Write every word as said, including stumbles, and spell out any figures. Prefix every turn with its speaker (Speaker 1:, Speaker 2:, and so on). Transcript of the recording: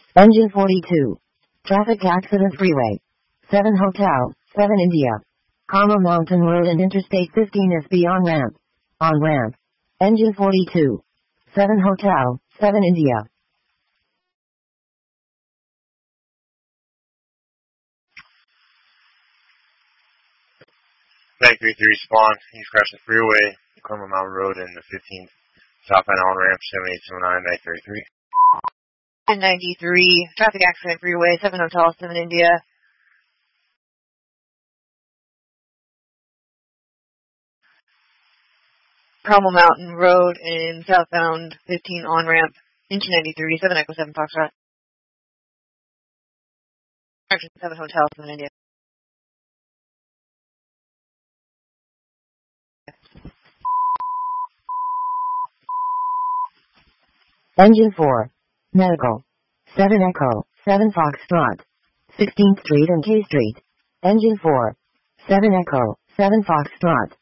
Speaker 1: Engine forty-two. Traffic accident freeway. seven Hotel, seven India. Karma Mountain Road and Interstate fifteen S B on ramp. On ramp. Engine forty-two. seven Hotel, seven India.
Speaker 2: nine three three spawn. He's crashing the freeway, Karma Mountain Road and the fifteenth southbound on ramp seven eight two nine nine three three.
Speaker 3: ninety-three, traffic accident freeway, seven Hotel, seven India. Carmel Mountain Road and southbound fifteen on ramp, engine ninety-three, seven Echo seven Foxtrot. Action seven Hotel, seven India.
Speaker 1: Engine four. Medical. seven Echo, seven Foxtrot. sixteenth Street and K Street. Engine four. seven Echo, seven Foxtrot.